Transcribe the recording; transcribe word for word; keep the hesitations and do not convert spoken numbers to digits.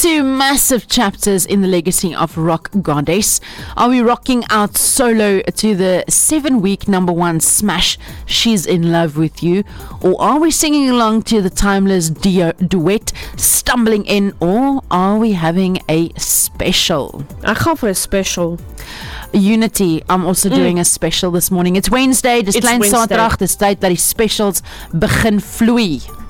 two massive chapters in the legacy of Rock Goddess. Are we rocking out solo to the seven-week number one smash, She's in Love with You? Or are we singing along to the timeless du- duet, Stumbling In? Or are we having a special? Ek gaan vir 'n special. Unity, I'm also mm. doing a special this morning. It's Wednesday, dis klein Saterdag, dis tyd dat die specials begin vloei.